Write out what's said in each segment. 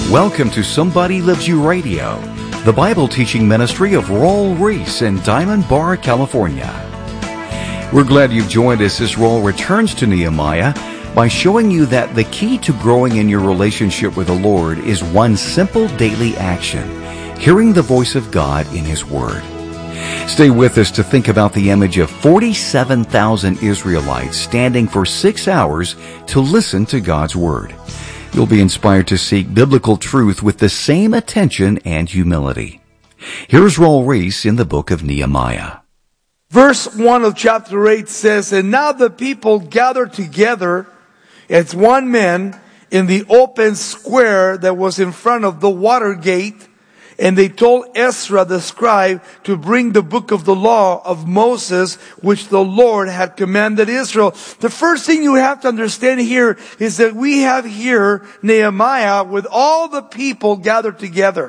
Welcome to Somebody Loves You Radio, the Bible teaching ministry of Raul Ries in Diamond Bar, California. We're glad you've joined us as Raul returns to Nehemiah by showing you that the key to growing in your relationship with the Lord is one simple daily action, hearing the voice of God in His Word. Stay with us to think about the image of 47,000 Israelites standing for 6 hours to listen to God's Word. You'll be inspired to seek biblical truth with the same attention and humility. Here's Raul Ries in the book of Nehemiah. Verse 1 of chapter 8 says, "And now the people gathered together as one man in the open square that was in front of the water gate, and they told Ezra the scribe to bring the book of the law of Moses, which the Lord had commanded Israel." The first thing you have to understand here is that we have here Nehemiah with all the people gathered together.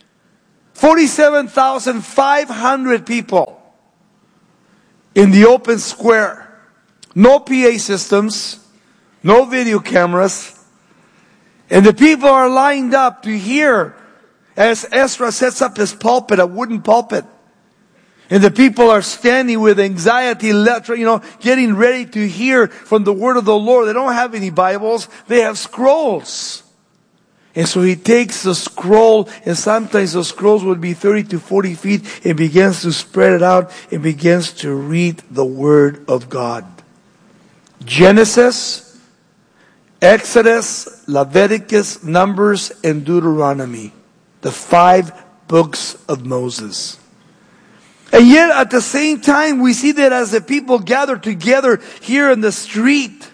47,500 people in the open square. No PA systems, no video cameras. And the people are lined up to hear as Ezra sets up his pulpit, a wooden pulpit. And the people are standing with anxiety, getting ready to hear from the word of the Lord. They don't have any Bibles. They have scrolls. And so he takes the scroll, and sometimes the scrolls would be 30 to 40 feet, and begins to spread it out and begins to read the word of God. Genesis, Exodus, Leviticus, Numbers, and Deuteronomy. The 5 books of Moses. And yet at the same time, we see that as the people gather together here in the street,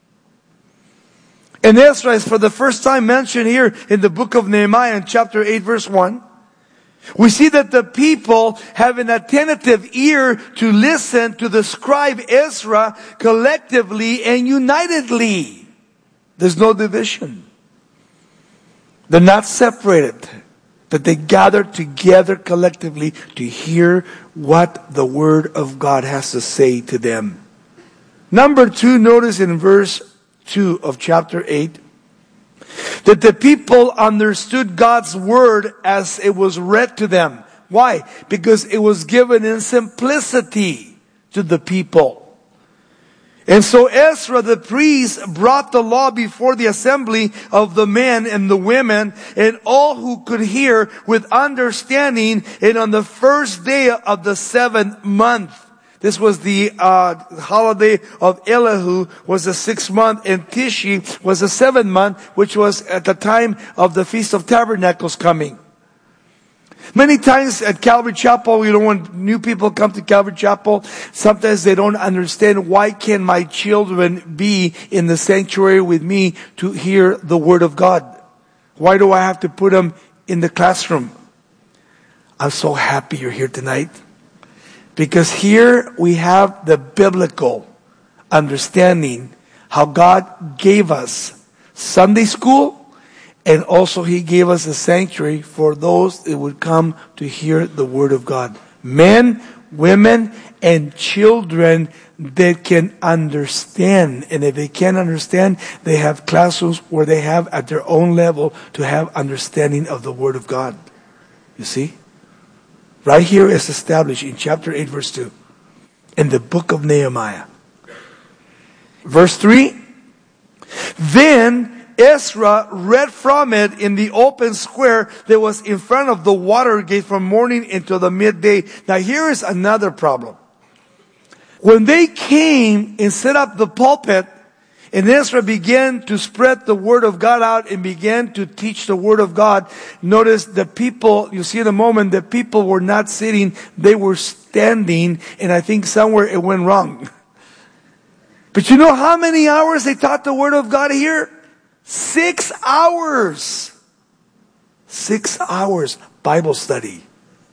and Ezra is for the first time mentioned here in the book of Nehemiah in chapter 8 verse 1. We see that the people have an attentive ear to listen to the scribe Ezra collectively and unitedly. There's no division. They're not separated. That they gather together collectively to hear what the Word of God has to say to them. Number 2, notice in verse 2 of chapter 8, that the people understood God's Word as it was read to them. Why? Because it was given in simplicity to the people. And so Ezra the priest brought the law before the assembly of the men and the women and all who could hear with understanding. And on the first day of the 7th month, this was the holiday of Elihu, was the 6th month, and Tishi was the 7th month, which was at the time of the Feast of Tabernacles coming. Many times at Calvary Chapel, when new people come to Calvary Chapel, sometimes they don't understand, why can my children be in the sanctuary with me to hear the Word of God? Why do I have to put them in the classroom? I'm so happy you're here tonight. Because here we have the biblical understanding how God gave us Sunday school, and also He gave us a sanctuary for those that would come to hear the Word of God. Men, women, and children that can understand. And if they can't understand, they have classrooms where they have at their own level to have understanding of the Word of God. You see? Right here is established in chapter 8 verse 2. In the book of Nehemiah. Verse 3. Then Ezra read from it in the open square that was in front of the water gate from morning until the midday. Now here is another problem. When they came and set up the pulpit, and Ezra began to spread the Word of God out and began to teach the Word of God, notice the people, you see in a moment, the people were not sitting, they were standing, and I think somewhere it went wrong. But you know how many hours they taught the Word of God here? 6 hours. 6 hours Bible study.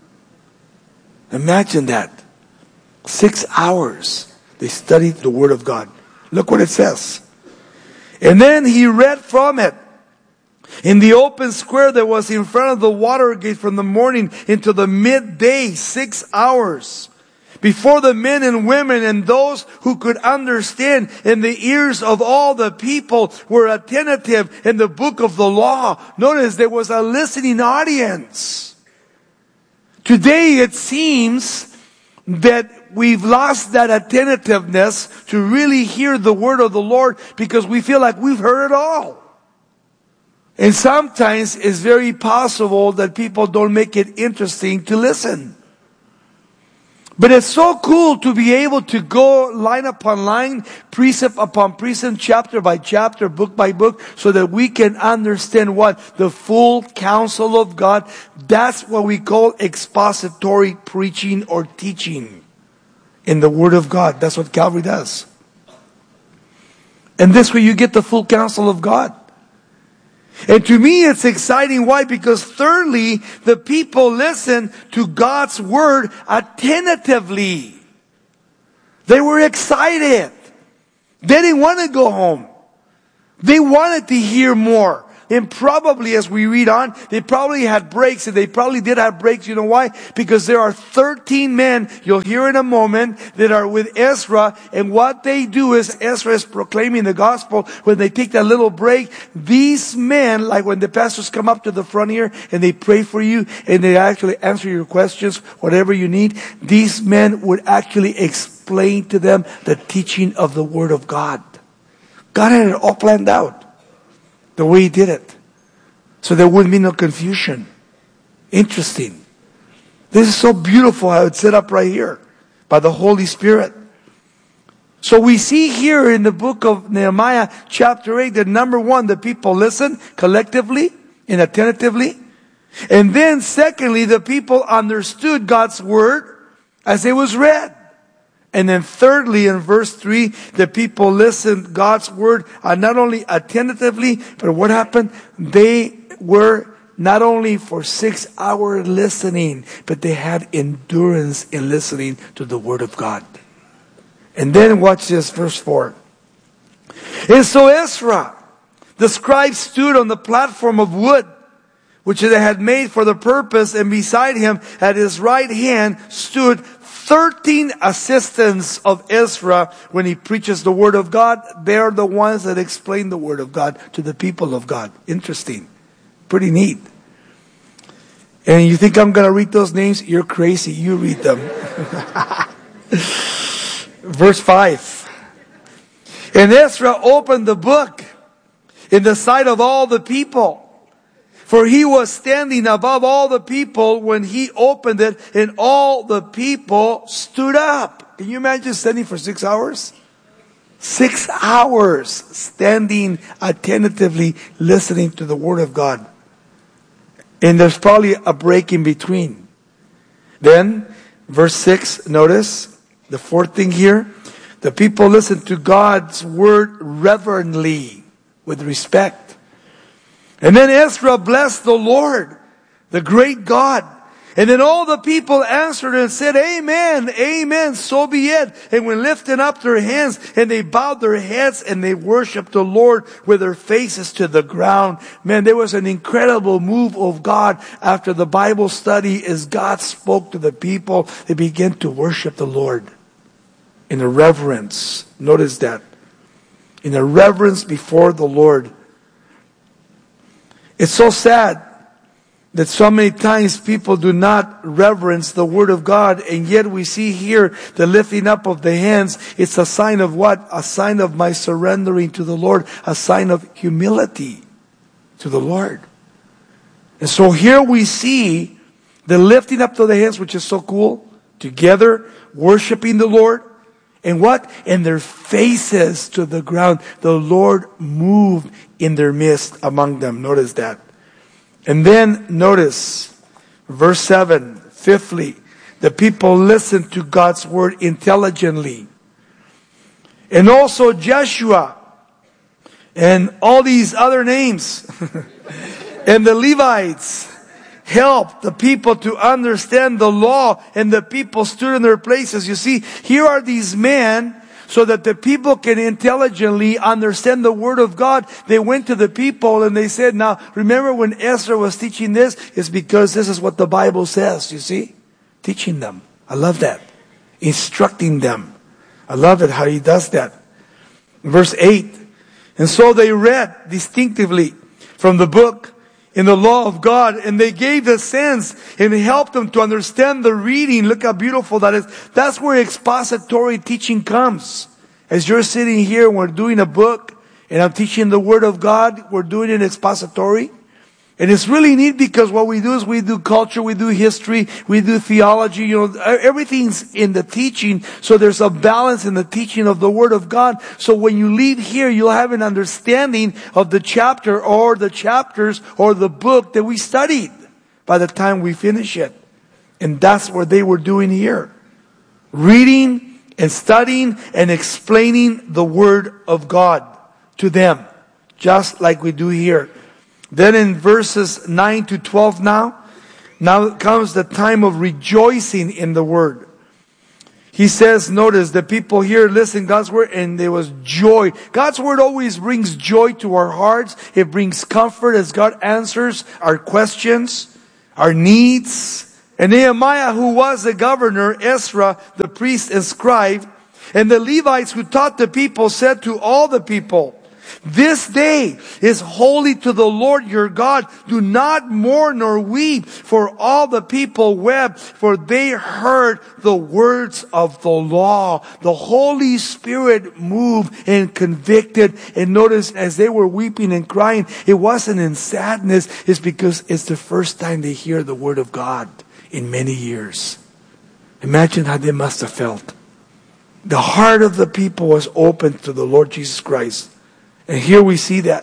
Imagine that. 6 hours they studied the Word of God. Look what it says. And then he read from it in the open square that was in front of the water gate from the morning until the midday, 6 hours. before the men and women and those who could understand, and the ears of all the people were attentive in the book of the law. Notice there was a listening audience. Today it seems that we've lost that attentiveness to really hear the word of the Lord because we feel like we've heard it all. And sometimes it's very possible that people don't make it interesting to listen. But it's so cool to be able to go line upon line, precept upon precept, chapter by chapter, book by book, so that we can understand what? The full counsel of God. That's what we call expository preaching or teaching in the Word of God. That's what Calvary does. And this way you get the full counsel of God. And to me it's exciting. Why? Because thirdly, the people listen to God's word attentively. They were excited. They didn't want to go home. They wanted to hear more. And probably as we read on, they probably had breaks, and they probably did have breaks. You know why? Because there are 13 men, you'll hear in a moment, that are with Ezra, and what they do is, Ezra is proclaiming the gospel. When they take that little break, these men, like when the pastors come up to the front here, and they pray for you, and they actually answer your questions, whatever you need, these men would actually explain to them the teaching of the Word of God. God had it all planned out, the way He did it, so there wouldn't be no confusion. Interesting. This is so beautiful how it's set up right here by the Holy Spirit. So we see here in the book of Nehemiah chapter 8 that number one, the people listen collectively and attentively. And then secondly, the people understood God's word as it was read. And then thirdly, in verse 3, the people listened God's word not only attentively, but what happened? They were not only for 6 hours listening, but they had endurance in listening to the word of God. And then watch this, verse 4. And so Ezra, the scribe, stood on the platform of wood, which they had made for the purpose, and beside him at his right hand stood 13 assistants of Ezra when he preaches the word of God. They're the ones that explain the word of God to the people of God. Interesting. Pretty neat. And you think I'm going to read those names? You're crazy. You read them. Verse 5. And Ezra opened the book in the sight of all the people, for he was standing above all the people when he opened it, and all the people stood up. Can you imagine standing for 6 hours? 6 hours standing attentively listening to the word of God. And there's probably a break in between. Then, verse 6, notice the fourth thing here. The people listened to God's word reverently, with respect. And then Ezra blessed the Lord, the great God. And then all the people answered and said, Amen, Amen, so be it. And when lifting up their hands, and they bowed their heads, and they worshiped the Lord with their faces to the ground. Man, there was an incredible move of God after the Bible study as God spoke to the people. They began to worship the Lord in a reverence. Notice that. In a reverence before the Lord. It's so sad that so many times people do not reverence the word of God, and yet we see here the lifting up of the hands. It's a sign of what? A sign of my surrendering to the Lord, a sign of humility to the Lord. And so here we see the lifting up to the hands, which is so cool, together worshiping the Lord. And what? And their faces to the ground. The Lord moved in their midst among them. Notice that. And then notice verse 7. Fifthly, the people listened to God's word intelligently. And also Joshua and all these other names and the Levites helped the people to understand the law, and the people stood in their places. You see, here are these men so that the people can intelligently understand the word of God. They went to the people and they said, now remember when Ezra was teaching this, it's because this is what the Bible says, you see? Teaching them. I love that. instructing them. I love it how he does that. Verse 8, and so they read distinctively from the book in the law of God, and they gave the sense and helped them to understand the reading. Look how beautiful that is. That's where expository teaching comes. As you're sitting here and we're doing a book, and I'm teaching the Word of God, we're doing it expository. And it's really neat because what we do is we do culture, we do history, we do theology, everything's in the teaching. So there's a balance in the teaching of the Word of God. So when you leave here, you'll have an understanding of the chapter or the chapters or the book that we studied by the time we finish it. And that's what they were doing here. Reading and studying and explaining the Word of God to them, just like we do here. Then in verses 9 to 12 now comes the time of rejoicing in the Word. He says, notice, the people here listen to God's Word and there was joy. God's Word always brings joy to our hearts. It brings comfort as God answers our questions, our needs. And Nehemiah, who was the governor, Ezra, the priest and scribe, and the Levites who taught the people said to all the people, this day is holy to the Lord your God. Do not mourn nor weep. For all the people wept, for they heard the words of the law. The Holy Spirit moved and convicted. And notice, as they were weeping and crying, it wasn't in sadness. It's because it's the first time they hear the Word of God in many years. Imagine how they must have felt. The heart of the people was open to the Lord Jesus Christ. And here we see that.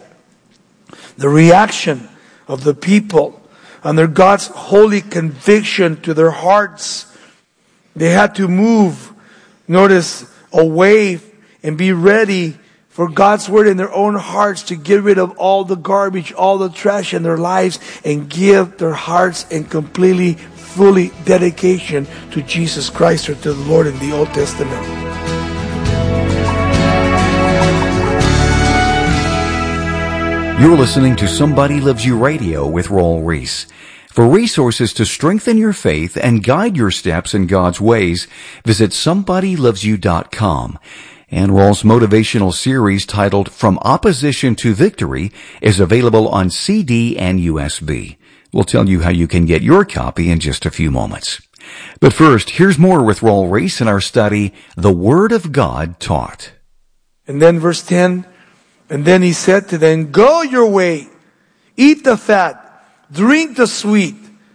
The reaction of the people under God's holy conviction to their hearts. They had to move, notice, away and be ready for God's Word in their own hearts to get rid of all the garbage, all the trash in their lives and give their hearts in completely, fully dedication to Jesus Christ or to the Lord in the Old Testament. You're listening to Somebody Loves You Radio with Raul Ries. For resources to strengthen your faith and guide your steps in God's ways, visit somebodylovesyou.com. And Raul's motivational series titled From Opposition to Victory is available on CD and USB. We'll tell you how you can get your copy in just a few moments. But first, here's more with Raul Ries in our study, The Word of God Taught. And then verse 10, and then he said to them, go your way, eat the fat, drink the sweet,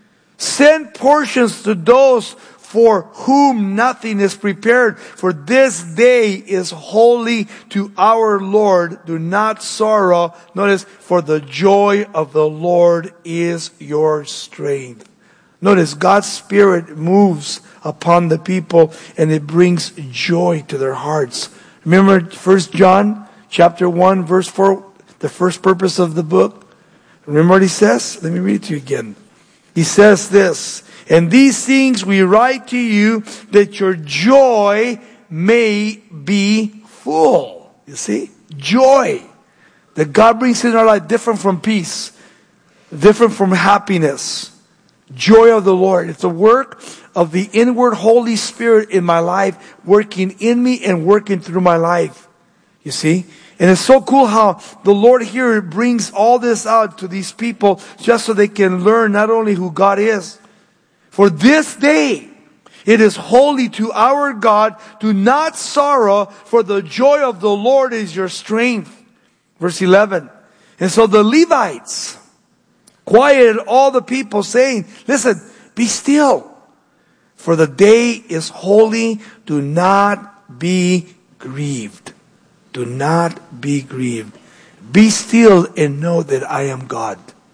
send portions to those for whom nothing is prepared, for this day is holy to our Lord. Do not sorrow. Notice, for the joy of the Lord is your strength. Notice, God's Spirit moves upon the people and it brings joy to their hearts. Remember 1 John chapter 1, verse 4, the first purpose of the book. Remember what he says? Let me read it to you again. He says this, and these things we write to you that your joy may be full. You see? Joy that God brings in our life, different from peace, different from happiness. Joy of the Lord. It's a work of the inward Holy Spirit in my life, working in me and working through my life. You see? And it's so cool how the Lord here brings all this out to these people just so they can learn not only who God is. For this day, it is holy to our God. Do not sorrow, for the joy of the Lord is your strength. Verse 11. And so the Levites quieted all the people, saying, listen, be still, for the day is holy. Do not be grieved. Do not be grieved. Be still and know that I am God.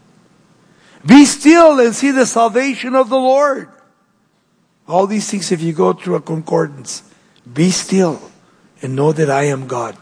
Be still and see the salvation of the Lord. All these things, if you go through a concordance, be still and know that I am God.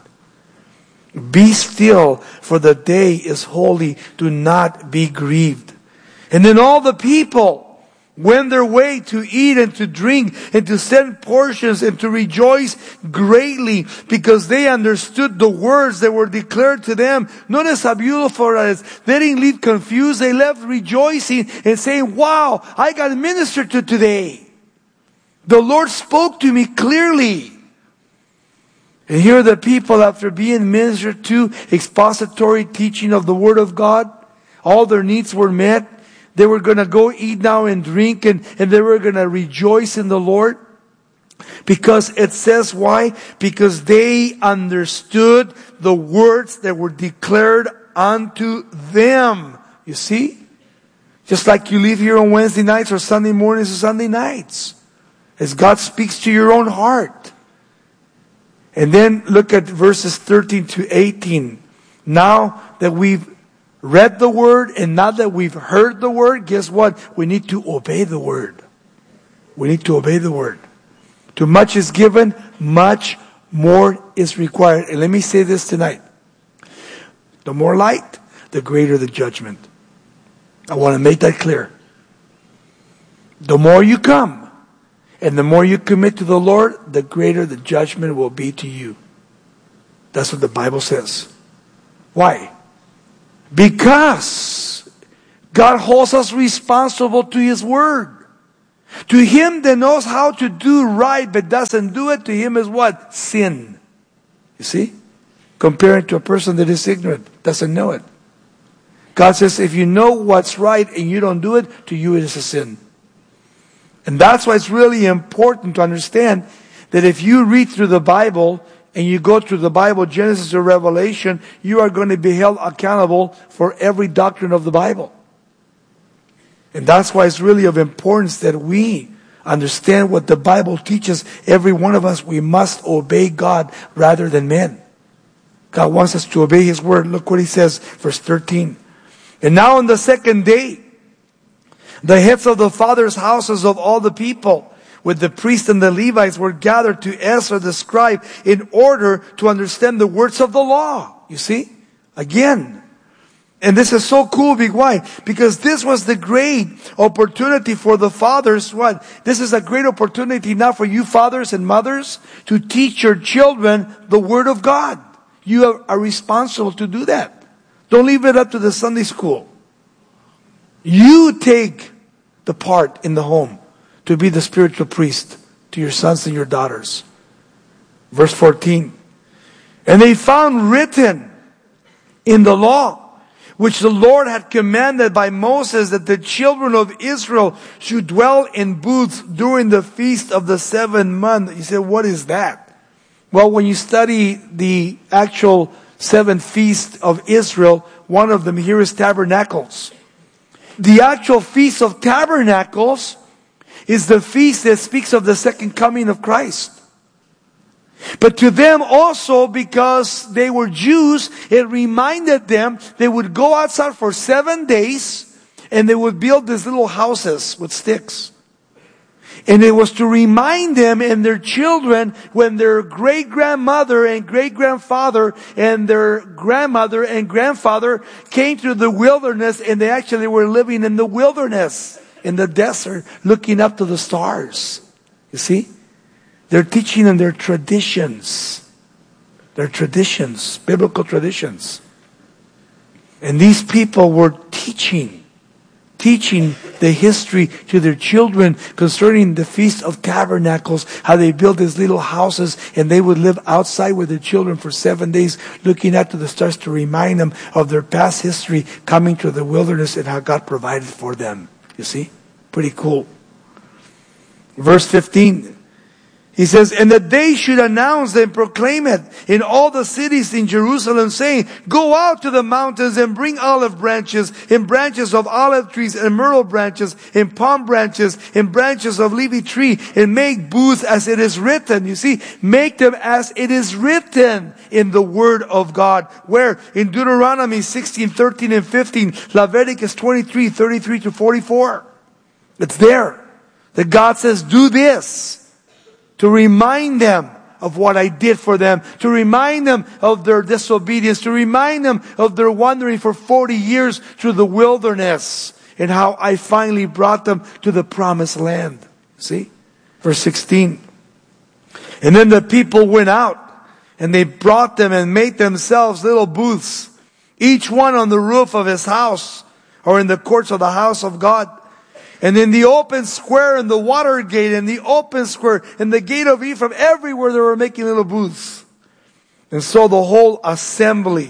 Be still, for the day is holy. Do not be grieved. And then all the people went their way to eat and to drink and to send portions and to rejoice greatly because they understood the words that were declared to them. Notice how beautiful that is. They didn't leave confused. They left rejoicing and saying, wow, I got ministered to today. The Lord spoke to me clearly. And here the people, after being ministered to, expository teaching of the Word of God, all their needs were met. They were going to go eat now and drink, and they were going to rejoice in the Lord. Because it says why? Because they understood the words that were declared unto them. You see? Just like you leave here on Wednesday nights or Sunday mornings or Sunday nights. As God speaks to your own heart. And then look at verses 13 to 18. Now that we've read the Word and now that we've heard the Word, guess what? We need to obey the Word. We need to obey the Word. Too much is given, much more is required. And let me say this tonight. The more light, the greater the judgment. I want to make that clear. The more you come, and the more you commit to the Lord, the greater the judgment will be to you. That's what the Bible says. Why? Because God holds us responsible to His Word. To him that knows how to do right but doesn't do it, to him is what? Sin. You see? Comparing to a person that is ignorant, doesn't know it. God says, if you know what's right and you don't do it, to you it is a sin. And that's why it's really important to understand that if you read through the Bible and you go through the Bible, Genesis to Revelation, you are going to be held accountable for every doctrine of the Bible. And that's why it's really of importance that we understand what the Bible teaches. Every one of us, we must obey God rather than men. God wants us to obey His Word. Look what He says, verse 13. And now on the second day, the heads of the fathers' houses of all the people, with the priests and the Levites, were gathered to Ezra the scribe in order to understand the words of the law. You see? Again. And this is so cool. Why? Because this was the great opportunity for the fathers. What? This is a great opportunity now for you fathers and mothers to teach your children the Word of God. You are responsible to do that. Don't leave it up to the Sunday school. You take the part in the home to be the spiritual priest to your sons and your daughters. Verse 14. And they found written in the law, which the Lord had commanded by Moses, that the children of Israel should dwell in booths during the feast of the 7th month. You say, what is that? Well, when you study the actual 7th feast of Israel, one of them here is Tabernacles. The actual Feast of Tabernacles is the feast that speaks of the second coming of Christ. But to them also, because they were Jews, it reminded them they would go outside for 7 days and they would build these little houses with sticks. And it was to remind them and their children when their great-grandmother and great-grandfather and their grandmother and grandfather came to the wilderness, and they actually were living in the wilderness, in the desert, looking up to the stars. You see? They're teaching them their traditions. Their traditions, biblical traditions. And these people were teaching the history to their children concerning the Feast of Tabernacles, how they built these little houses and they would live outside with their children for 7 days looking up to the stars to remind them of their past history coming to the wilderness and how God provided for them. You see? Pretty cool. Verse 15. He says, and that they should announce and proclaim it in all the cities in Jerusalem, saying, go out to the mountains and bring olive branches, and branches of olive trees, and myrtle branches, and palm branches, and branches of leafy tree, and make booths as it is written. You see, make them as it is written in the Word of God. Where? In Deuteronomy 16, 13, and 15, Leviticus 23, 33 to 44. It's there. That God says, do this. To remind them of what I did for them. To remind them of their disobedience. To remind them of their wandering for 40 years through the wilderness. And how I finally brought them to the promised land. See? Verse 16. And then the people went out. And they brought them and made themselves little booths. Each one on the roof of his house. Or in the courts of the house of God. And in the open square, and the water gate, and the open square, and the gate of Ephraim, everywhere they were making little booths. And so the whole assembly,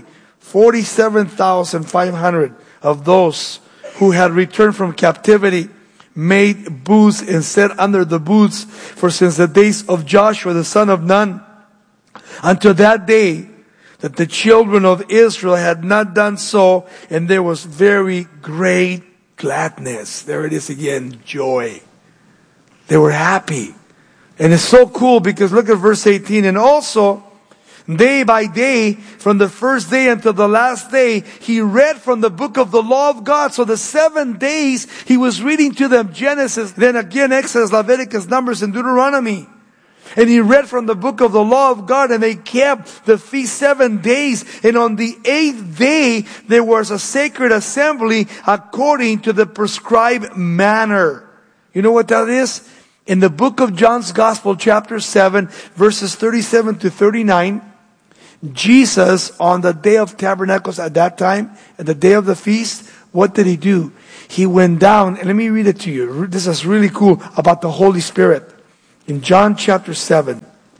47,500 of those who had returned from captivity, made booths and sat under the booths for since the days of Joshua the son of Nun, until that day that the children of Israel had not done so, and there was very great gladness. There it is again, joy. They were happy. And it's so cool because look at verse 18. And also, day by day, from the first day until the last day, he read from the book of the law of God. So the 7 days, he was reading to them Genesis, then again Exodus, Leviticus, Numbers, and Deuteronomy. And he read from the book of the law of God, and they kept the feast 7 days. And on the 8th day, there was a sacred assembly according to the prescribed manner. You know what that is? In the book of John's Gospel, chapter 7, verses 37 to 39, Jesus, on the Day of Tabernacles at that time, at the day of the feast, what did he do? He went down, and let me read it to you. This is really cool about the Holy Spirit. In John chapter 7,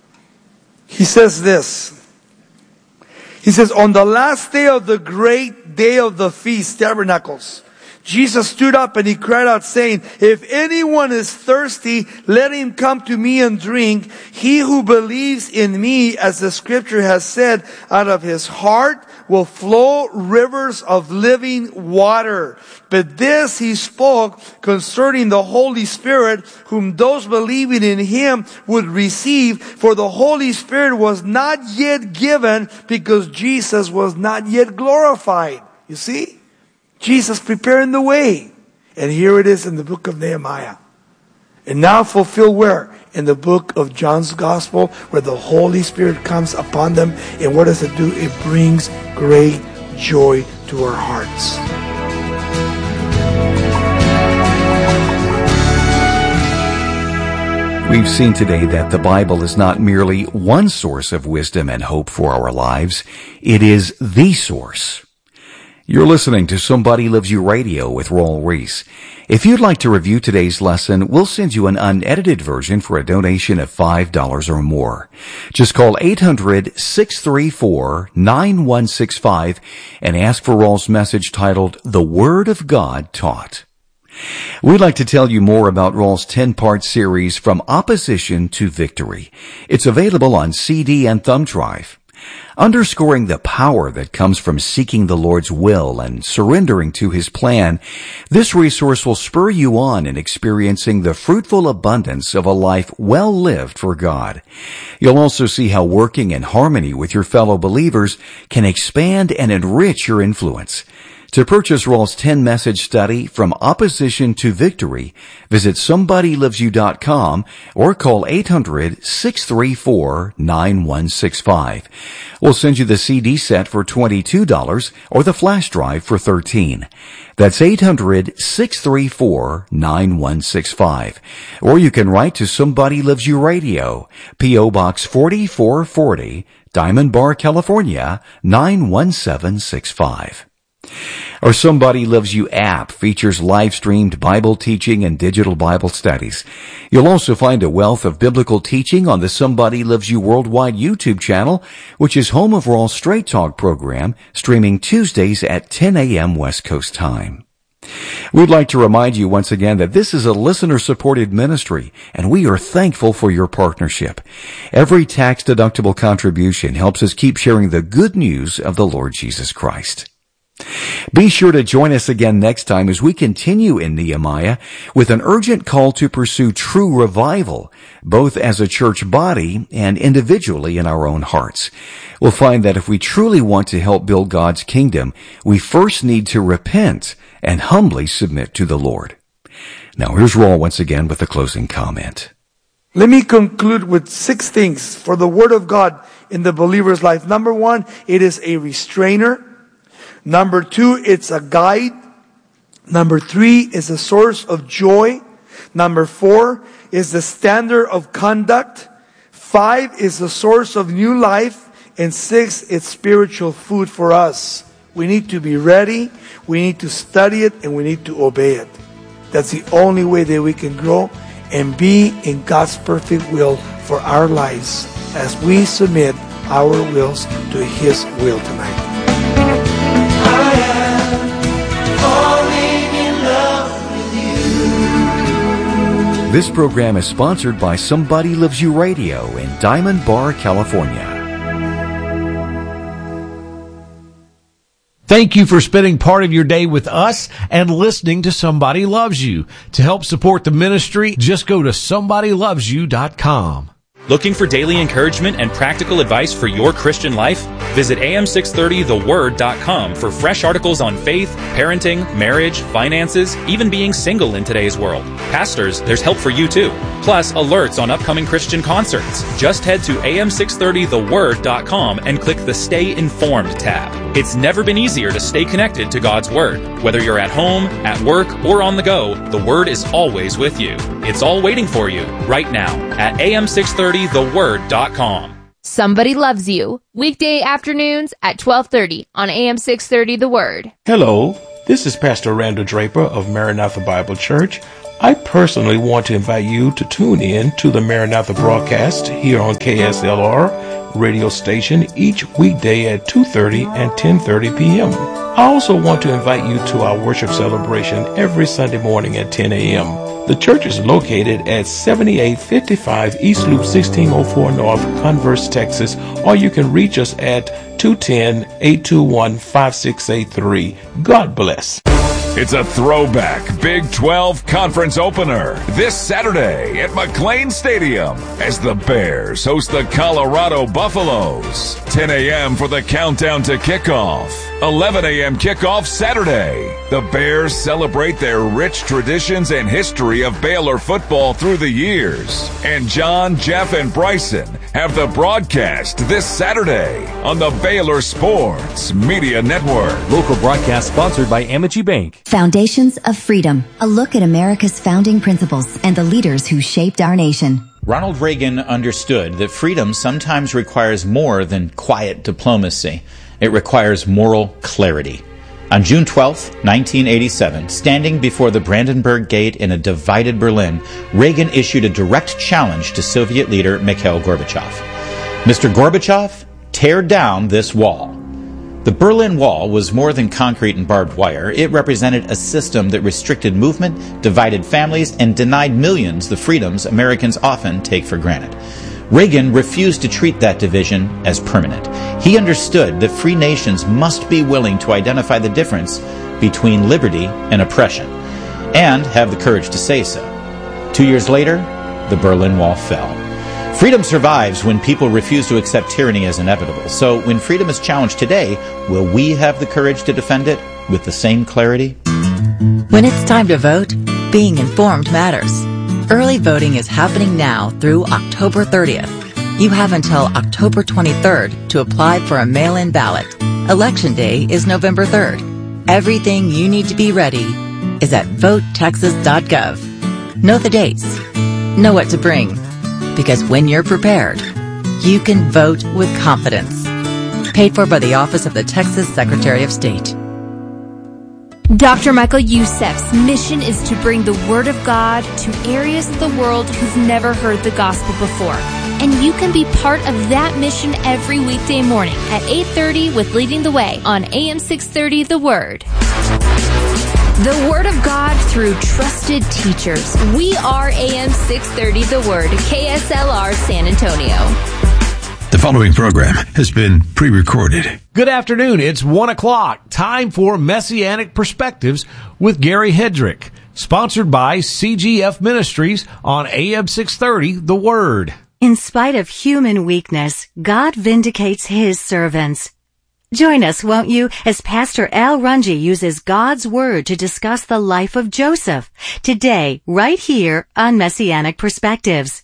he says this. He says, on the last day of the great day of the feast, Tabernacles, Jesus stood up and he cried out saying, if anyone is thirsty, let him come to me and drink. He who believes in me, as the scripture has said, out of his heart will flow rivers of living water. But this he spoke concerning the Holy Spirit, whom those believing in him would receive. For the Holy Spirit was not yet given because Jesus was not yet glorified. You see? Jesus preparing the way. And here it is in the book of Nehemiah. And now fulfilled where? In the book of John's Gospel, where the Holy Spirit comes upon them. And what does it do? It brings great joy to our hearts. We've seen today that the Bible is not merely one source of wisdom and hope for our lives. It is the source. You're listening to Somebody Loves You Radio with Raul Ries. If you'd like to review today's lesson, we'll send you an unedited version for a donation of $5 or more. Just call 800-634-9165 and ask for Raul's message titled, The Word of God Taught. We'd like to tell you more about Raul's 10-part series, From Opposition to Victory. It's available on CD and thumb drive. Underscoring the power that comes from seeking the Lord's will and surrendering to His plan, this resource will spur you on in experiencing the fruitful abundance of a life well lived for God. You'll also see how working in harmony with your fellow believers can expand and enrich your influence. To purchase Raul's 10-message study, From Opposition to Victory, visit SomebodyLovesYou.com or call 800-634-9165. We'll send you the CD set for $22 or the flash drive for $13. That's 800-634-9165. Or you can write to Somebody Loves You Radio, P.O. Box 4440, Diamond Bar, California, 91765. Our Somebody Loves You app features live-streamed Bible teaching and digital Bible studies. You'll also find a wealth of biblical teaching on the Somebody Loves You Worldwide YouTube channel, which is home of Raul's Straight Talk program, streaming Tuesdays at 10 a.m. West Coast time. We'd like to remind you once again that this is a listener-supported ministry, and we are thankful for your partnership. Every tax-deductible contribution helps us keep sharing the good news of the Lord Jesus Christ. Be sure to join us again next time as we continue in Nehemiah with an urgent call to pursue true revival, both as a church body and individually in our own hearts. We'll find that if we truly want to help build God's kingdom, we first need to repent and humbly submit to the Lord. Now here's Raul once again with a closing comment. Let me conclude with 6 things for the Word of God in the believer's life. Number 1, it is a restrainer. Number 2, it's a guide. Number 3 is a source of joy. Number 4 is the standard of conduct. 5 is the source of new life. And 6, it's spiritual food for us. We need to be ready, we need to study it, and we need to obey it. That's the only way that we can grow and be in God's perfect will for our lives as we submit our wills to His will tonight. I am falling in love with you. This program is sponsored by Somebody Loves You Radio in Diamond Bar, California. Thank you for spending part of your day with us and listening to Somebody Loves You. To help support the ministry, just go to somebodylovesyou.com. Looking for daily encouragement and practical advice for your Christian life? Visit am630theword.com for fresh articles on faith, parenting, marriage, finances, even being single in today's world. Pastors, there's help for you too. Plus, alerts on upcoming Christian concerts. Just head to am630theword.com and click the Stay Informed tab. It's never been easier to stay connected to God's Word. Whether you're at home, at work, or on the go, the Word is always with you. It's all waiting for you right now at am630theword.com. Somebody Loves You, weekday afternoons at 12:30 on AM 630 The Word. Hello, this is Pastor Randall Draper of Maranatha Bible Church. I personally want to invite you to tune in to the Maranatha broadcast here on KSLR radio station each weekday at 2:30 and 10:30 p.m. I also want to invite you to our worship celebration every Sunday morning at 10 a.m. The church is located at 7855 East Loop 1604 North, Converse, Texas, or you can reach us at 210-821-5683. God bless. It's a throwback Big 12 conference opener this Saturday at McLean Stadium as the Bears host the Colorado Buffaloes. 10 a.m. for the countdown to kickoff. 11 a.m. kickoff Saturday. The Bears celebrate their rich traditions and history of Baylor football through the years. And John, Jeff, and Bryson have the broadcast this Saturday on the Baylor Sports Media Network. Local broadcast sponsored by Amity Bank. Foundations of Freedom, a look at America's founding principles and the leaders who shaped our nation. Ronald Reagan understood that freedom sometimes requires more than quiet diplomacy. It requires moral clarity. On June 12, 1987, standing before the Brandenburg Gate in a divided Berlin, Reagan issued a direct challenge to Soviet leader Mikhail Gorbachev. Mr. Gorbachev, tear down this wall. The Berlin Wall was more than concrete and barbed wire. It represented a system that restricted movement, divided families, and denied millions the freedoms Americans often take for granted. Reagan refused to treat that division as permanent. He understood that free nations must be willing to identify the difference between liberty and oppression, and have the courage to say so. 2 years later, the Berlin Wall fell. Freedom survives when people refuse to accept tyranny as inevitable. So when freedom is challenged today, will we have the courage to defend it with the same clarity? When it's time to vote, being informed matters. Early voting is happening now through October 30th. You have until October 23rd to apply for a mail-in ballot. Election Day is November 3rd. Everything you need to be ready is at votetexas.gov. Know the dates. Know what to bring. Because when you're prepared, you can vote with confidence. Paid for by the Office of the Texas Secretary of State. Dr. Michael Youssef's mission is to bring the Word of God to areas of the world who've never heard the gospel before. And you can be part of that mission every weekday morning at 8:30 with Leading the Way on AM 630 The Word. The Word of God through trusted teachers. We are AM 630 The Word, KSLR San Antonio. The following program has been pre-recorded. Good afternoon. It's 1 o'clock. Time for Messianic Perspectives with Gary Hedrick. Sponsored by CGF Ministries on AM 630 The Word. In spite of human weakness, God vindicates His servants. Join us, won't you, as Pastor Al Runge uses God's Word to discuss the life of Joseph. Today, right here on Messianic Perspectives.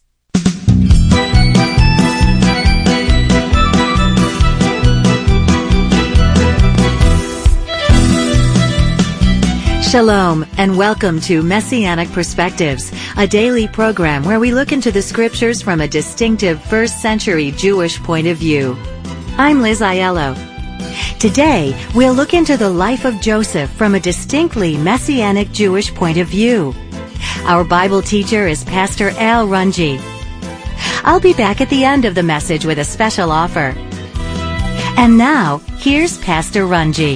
Shalom, and welcome to Messianic Perspectives, a daily program where we look into the Scriptures from a distinctive first-century Jewish point of view. I'm Liz Aiello. Today, we'll look into the life of Joseph from a distinctly Messianic Jewish point of view. Our Bible teacher is Pastor Al Runge. I'll be back at the end of the message with a special offer. And now, here's Pastor Runge.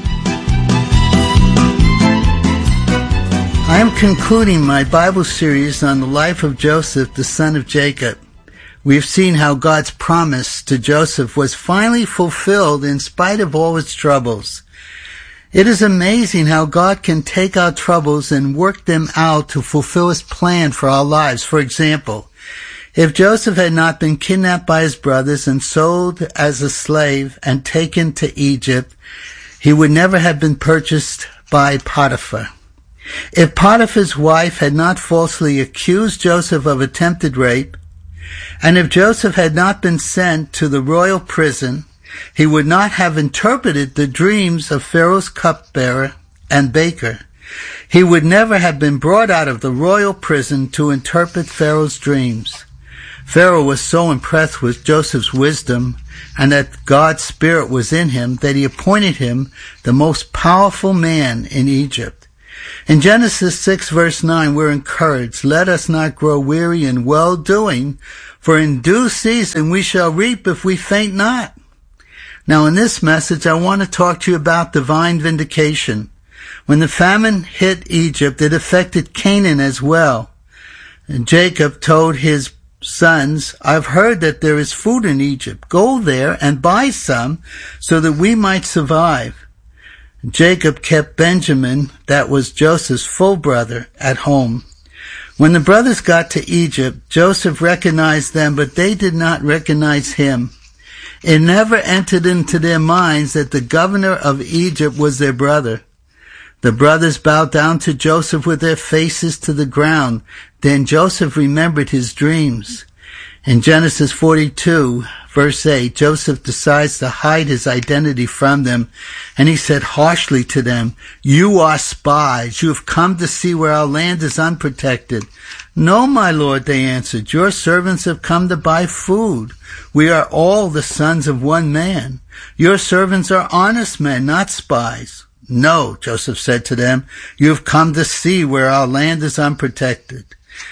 I am concluding my Bible series on the life of Joseph, the son of Jacob. We have seen how God's promise to Joseph was finally fulfilled in spite of all its troubles. It is amazing how God can take our troubles and work them out to fulfill His plan for our lives. For example, if Joseph had not been kidnapped by his brothers and sold as a slave and taken to Egypt, he would never have been purchased by Potiphar. If Potiphar's wife had not falsely accused Joseph of attempted rape, and if Joseph had not been sent to the royal prison, he would not have interpreted the dreams of Pharaoh's cupbearer and baker. He would never have been brought out of the royal prison to interpret Pharaoh's dreams. Pharaoh was so impressed with Joseph's wisdom and that God's Spirit was in him that he appointed him the most powerful man in Egypt. In Genesis 6 verse 9, we're encouraged, "Let us not grow weary in well-doing, for in due season we shall reap if we faint not." Now in this message, I want to talk to you about divine vindication. When the famine hit Egypt, it affected Canaan as well. And Jacob told his sons, "I've heard that there is food in Egypt. Go there and buy some so that we might survive." Jacob kept Benjamin, that was Joseph's full brother, at home. When the brothers got to Egypt, Joseph recognized them, but they did not recognize him. It never entered into their minds that the governor of Egypt was their brother. The brothers bowed down to Joseph with their faces to the ground. Then Joseph remembered his dreams. In Genesis 42, verse 8, Joseph decides to hide his identity from them, and he said harshly to them, "You are spies. You have come to see where our land is unprotected." "No, my lord," they answered. "Your servants have come to buy food. We are all the sons of one man. Your servants are honest men, not spies." "No," Joseph said to them, "you have come to see where our land is unprotected."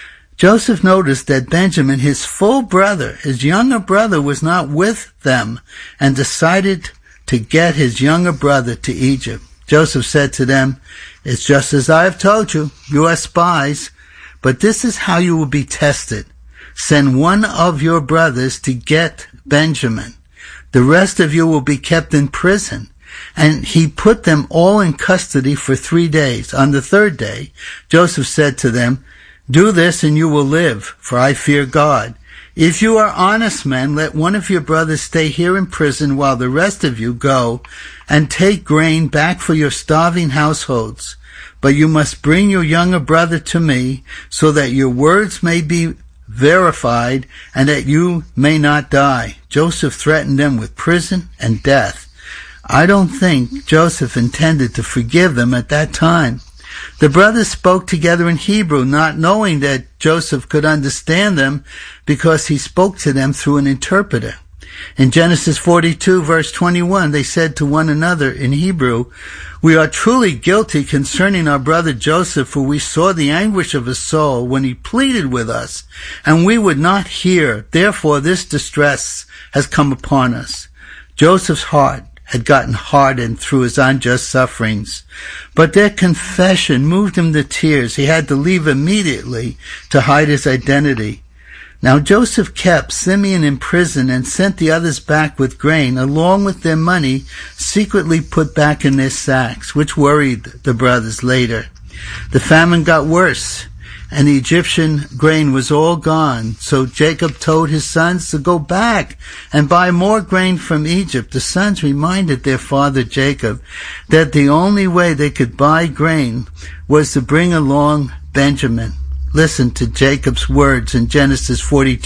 Joseph noticed that Benjamin, his full brother, his younger brother, was not with them, and decided to get his younger brother to Egypt. Joseph said to them, "It's just as I have told you. You are spies, but this is how you will be tested. Send one of your brothers to get Benjamin. The rest of you will be kept in prison." And he put them all in custody for 3 days. On the third day, Joseph said to them, "Do this and you will live, for I fear God. If you are honest men, let one of your brothers stay here in prison while the rest of you go and take grain back for your starving households. But you must bring your younger brother to me so that your words may be verified and that you may not die." Joseph threatened them with prison and death. I don't think Joseph intended to forgive them at that time. The brothers spoke together in Hebrew, not knowing that Joseph could understand them because he spoke to them through an interpreter. In Genesis 42, verse 21, they said to one another in Hebrew, "We are truly guilty concerning our brother Joseph, for we saw the anguish of his soul when he pleaded with us, and we would not hear. Therefore this distress has come upon us." Joseph's heart had gotten hardened through his unjust sufferings. But their confession moved him to tears. He had to leave immediately to hide his identity. Now Joseph kept Simeon in prison and sent the others back with grain, along with their money secretly put back in their sacks, which worried the brothers later. The famine got worse, and the Egyptian grain was all gone. So Jacob told his sons to go back and buy more grain from Egypt. The sons reminded their father Jacob that the only way they could buy grain was to bring along Benjamin. Listen to Jacob's words in Genesis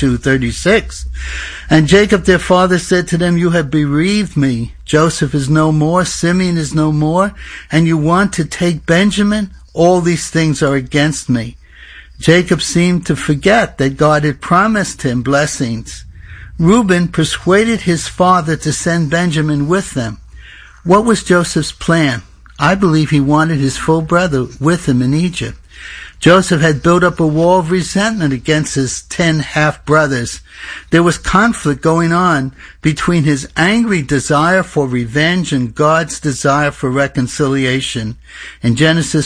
42:36. "And Jacob their father said to them, 'You have bereaved me. Joseph is no more, Simeon is no more, and you want to take Benjamin? All these things are against me.' Jacob seemed to forget that God had promised him blessings. Reuben persuaded his father to send Benjamin with them. What was Joseph's plan? I believe he wanted his full brother with him in Egypt. Joseph had built up a wall of resentment against his 10 half-brothers. There was conflict going on between his angry desire for revenge and God's desire for reconciliation. In Genesis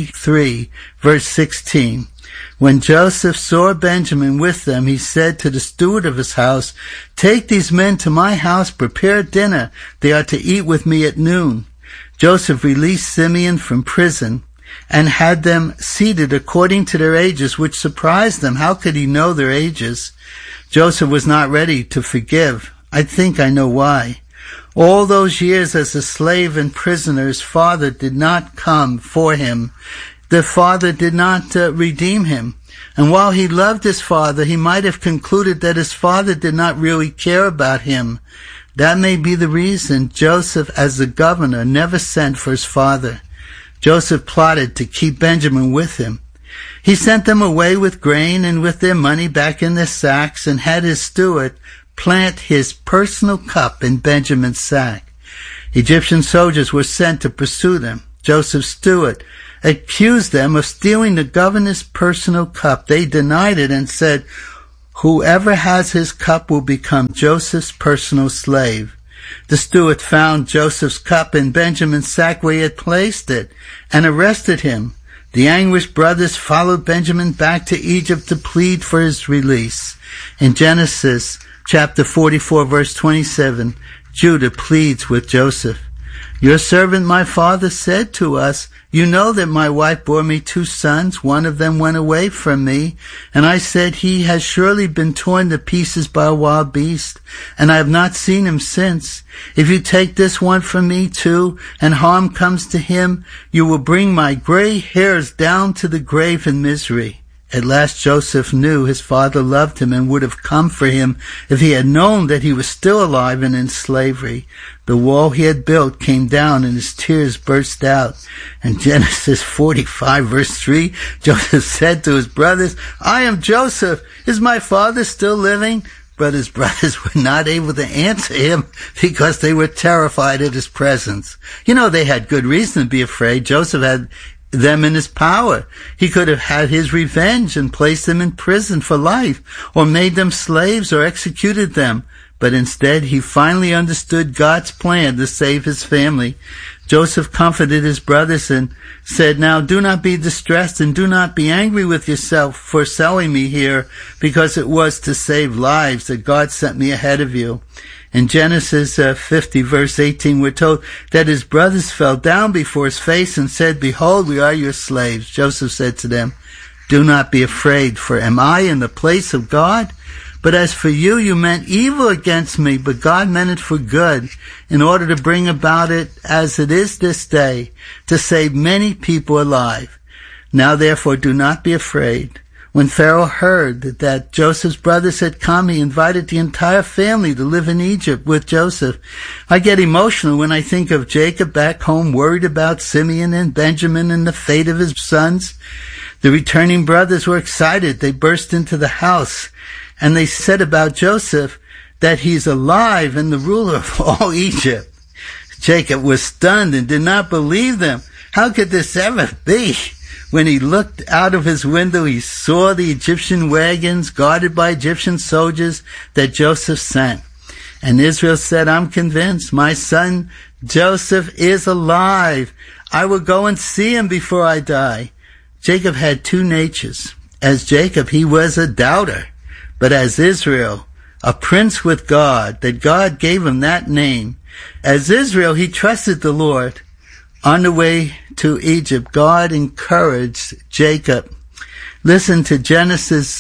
43, verse 16, when Joseph saw Benjamin with them, he said to the steward of his house, "Take these men to my house, prepare dinner. They are to eat with me at noon." Joseph released Simeon from prison and had them seated according to their ages, which surprised them. How could he know their ages? Joseph was not ready to forgive. I think I know why. All those years as a slave and prisoner, his father did not come for him. The father did not redeem him. And while he loved his father, he might have concluded that his father did not really care about him. That may be the reason Joseph, as the governor, never sent for his father. Joseph plotted to keep Benjamin with him. He sent them away with grain and with their money back in their sacks and had his steward plant his personal cup in Benjamin's sack. Egyptian soldiers were sent to pursue them. Joseph's steward accused them of stealing the governor's personal cup. They denied it and said, "Whoever has his cup will become Joseph's personal slave." The steward found Joseph's cup in Benjamin's sack where he had placed it and arrested him. The anguished brothers followed Benjamin back to Egypt to plead for his release. In Genesis chapter 44, verse 27, Judah pleads with Joseph. "Your servant my father said to us, 'You know that my wife bore me 2 sons. One of them went away from me. And I said, he has surely been torn to pieces by a wild beast. And I have not seen him since. If you take this one from me too, and harm comes to him, you will bring my gray hairs down to the grave in misery.'" At last Joseph knew his father loved him and would have come for him if he had known that he was still alive and in slavery. The wall he had built came down and his tears burst out. In Genesis 45 verse 3, Joseph said to his brothers, "I am Joseph. Is my father still living?" But his brothers were not able to answer him because they were terrified at his presence. You know, they had good reason to be afraid. Joseph had them in his power. He could have had his revenge and placed them in prison for life, or made them slaves or executed them. But instead, he finally understood God's plan to save his family. Joseph comforted his brothers and said, "Now do not be distressed and do not be angry with yourself for selling me here, because it was to save lives that God sent me ahead of you." In Genesis 50 verse 18, we're told that his brothers fell down before his face and said, "Behold, we are your slaves." Joseph said to them, "Do not be afraid, for am I in the place of God? But as for you, you meant evil against me, but God meant it for good, in order to bring about it as it is this day, to save many people alive. Now therefore do not be afraid." When Pharaoh heard that Joseph's brothers had come, he invited the entire family to live in Egypt with Joseph. I get emotional when I think of Jacob back home, worried about Simeon and Benjamin and the fate of his sons. The returning brothers were excited. They burst into the house, and they said about Joseph that he's alive and the ruler of all Egypt. Jacob was stunned and did not believe them. How could this ever be? When he looked out of his window, he saw the Egyptian wagons guarded by Egyptian soldiers that Joseph sent. And Israel said, "I'm convinced my son Joseph is alive. I will go and see him before I die." Jacob had 2 natures. As Jacob, he was a doubter. But as Israel, a prince with God, that God gave him that name. As Israel, he trusted the Lord. On the way to Egypt, God encouraged Jacob. Listen to Genesis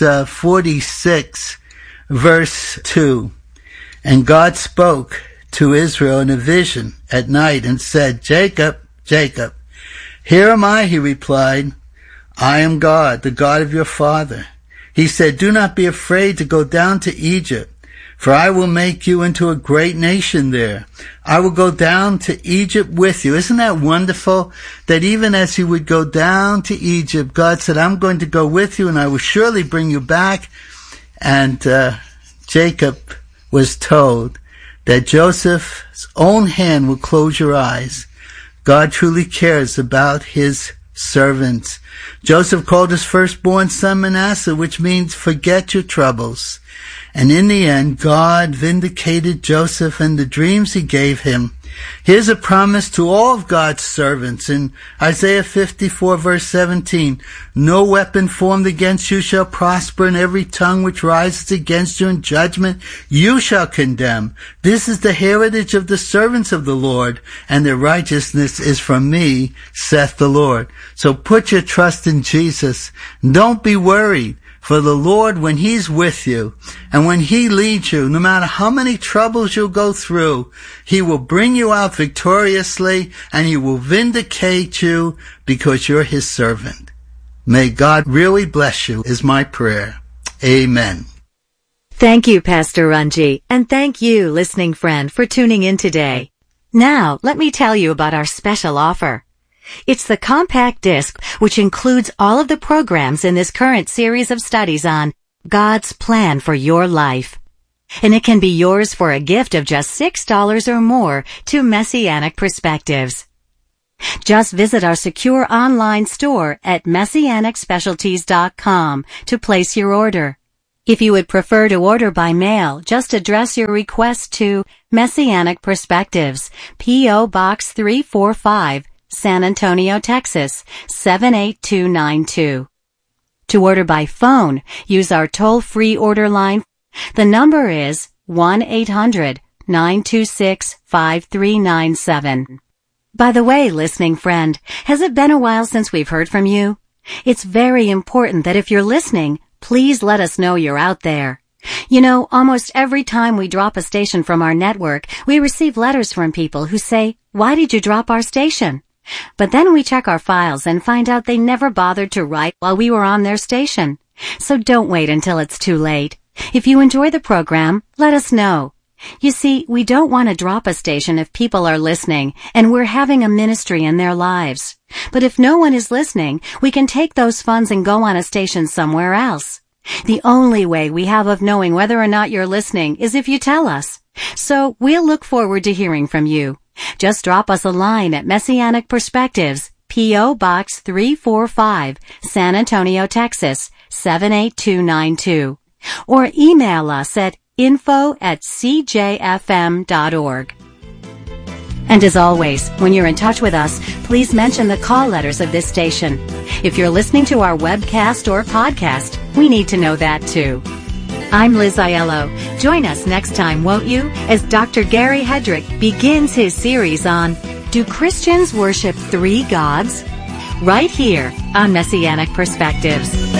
46, verse 2. "And God spoke to Israel in a vision at night and said, 'Jacob, Jacob.' 'Here am I,' he replied. 'I am God, the God of your father.' He said, 'Do not be afraid to go down to Egypt, for I will make you into a great nation there. I will go down to Egypt with you.'" Isn't that wonderful? That even as he would go down to Egypt, God said, "I'm going to go with you and I will surely bring you back." And Jacob was told that Joseph's own hand will close your eyes. God truly cares about his servants. Joseph called his firstborn son Manasseh, which means forget your troubles. And in the end, God vindicated Joseph and the dreams he gave him. Here's a promise to all of God's servants in Isaiah 54 verse 17. No weapon formed against you shall prosper, and every tongue which rises against you in judgment you shall condemn. This is the heritage of the servants of the Lord, and their righteousness is from me, saith the Lord. So put your trust in Jesus. Don't be worried. For the Lord, when he's with you and when he leads you, no matter how many troubles you'll go through, he will bring you out victoriously and he will vindicate you because you're his servant. May God really bless you is my prayer. Amen. Thank you, Pastor Runji, and thank you, listening friend, for tuning in today. Now, let me tell you about our special offer. It's the compact disc, which includes all of the programs in this current series of studies on God's plan for your life. And it can be yours for a gift of just $6 or more to Messianic Perspectives. Just visit our secure online store at messianicspecialties.com to place your order. If you would prefer to order by mail, just address your request to Messianic Perspectives, P.O. Box 345, San Antonio, Texas, 78292. To order by phone, use our toll-free order line. The number is 1-800-926-5397. By the way, listening friend, has it been a while since we've heard from you? It's very important that if you're listening, please let us know you're out there. You know, almost every time we drop a station from our network, we receive letters from people who say, "Why did you drop our station?" But then we check our files and find out they never bothered to write while we were on their station. So don't wait until it's too late. If you enjoy the program, let us know. You see, we don't want to drop a station if people are listening and we're having a ministry in their lives. But if no one is listening, we can take those funds and go on a station somewhere else. The only way we have of knowing whether or not you're listening is if you tell us. So we'll look forward to hearing from you. Just drop us a line at Messianic Perspectives, P.O. Box 345, San Antonio, Texas, 78292. Or email us at info@cjfm.org. And as always, when you're in touch with us, please mention the call letters of this station. If you're listening to our webcast or podcast, we need to know that too. I'm Liz Aiello. Join us next time, won't you, as Dr. Gary Hedrick begins his series on Do Christians Worship Three Gods? Right here on Messianic Perspectives.